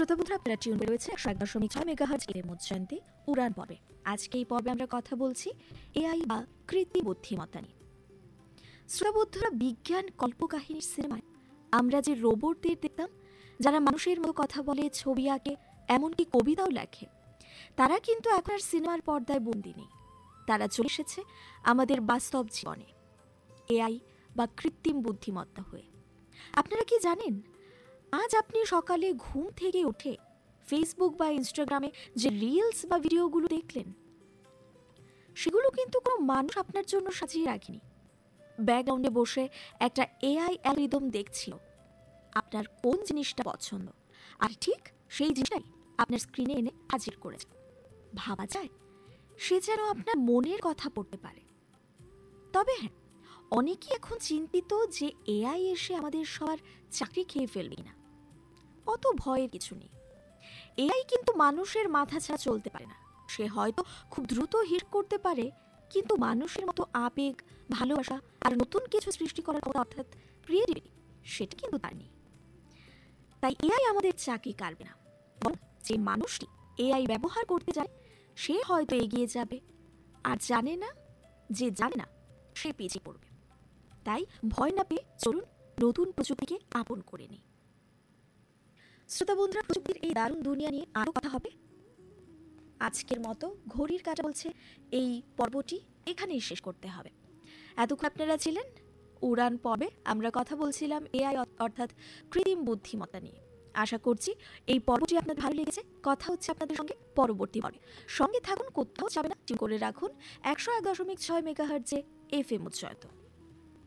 শ্রোতা বন্ধুরা, আপনারা টিউন করে রয়েছে 101.6 মেগাহার্টজ এফএম উচ্চারণে উড়ান পর্বে। আজকে এই পর্বে আমরা কথা বলছি এআই বা কৃত্রিম বুদ্ধিমত্তা নিয়ে। শ্রোতা বন্ধুরা, বিজ্ঞান কল্পকাহিনীর সিনেমায় আমরা যে রোবটদের দেখতাম যারা মানুষের মতো কথা বলে, ছবি আঁকে, এমনকি কবিতাও লেখে, তারা কিন্তু এখন আর সিনেমার পর্দায় বন্দি নেই। তারা চলে এসেছে আমাদের বাস্তব জীবনে এআই বা কৃত্রিম বুদ্ধিমত্তা হয়ে। আপনারা কি জানেন, আজ আপনি সকালে ঘুম থেকে উঠে ফেসবুক বা ইনস্টাগ্রামে যে রিলস বা ভিডিওগুলো দেখলেন, সেগুলো কিন্তু কোনো মানুষ আপনার জন্য সাজিয়ে রাখেনি। ব্যাকগ্রাউন্ডে বসে একটা এআই অ্যালগরিদম দেখছিল আপনার কোন জিনিসটা পছন্দ, আর ঠিক সেই জিনিসটাই আপনার স্ক্রিনে এনে হাজির করেছে। ভাবা যায় সে যেন আপনার মনের কথা পড়তে পারে। তবে হ্যাঁ, অনেকেই এখন চিন্তিত যে এআই এসে আমাদের সবার চাকরি খেয়ে ফেলবে না। অত ভয়ের কিছু নেই। এআই কিন্তু মানুষের মাথা ছাড়া চলতে পারে না। সে হয়তো খুব দ্রুত হিট করতে পারে, কিন্তু মানুষের মতো আবেগ, ভালোবাসা আর নতুন কিছু সৃষ্টি করার কথা, অর্থাৎ ক্রিয়েটিভিটি, সেটা কিন্তু তার নেই। তাই এআই আমাদের চাকরি কাটবে না, বরং যে মানুষটি এআই ব্যবহার করতে যায় সে হয়তো এগিয়ে যাবে, আর জানে না সে পিছিয়ে পড়বে। তাই ভয় না পেয়ে চলুন নতুন প্রযুক্তিকে আপন করে নিই। শ্রোতা বন্ধুরা, প্রযুক্তির এই দারুণ দুনিয়া নিয়ে আরও কথা হবে। আজকের মতো ঘড়ির কাঁটা বলছে এই পর্বটি এখানেই শেষ করতে হবে। এতক্ষণ আপনারা ছিলেন উড়ান পর্বে। আমরা কথা বলছিলাম এআই অর্থাৎ কৃত্রিম বুদ্ধিমত্তা নিয়ে। আশা করছি এই পর্বটি আপনাদের ভালো লেগেছে। কথা হচ্ছে আপনাদের সঙ্গে পরবর্তী পর্বে। সঙ্গে থাকুন, কোথাও যাবে না, টিউন করে রাখুন 101.6 মেগাহার্টজে এফএম উচ্চারণ।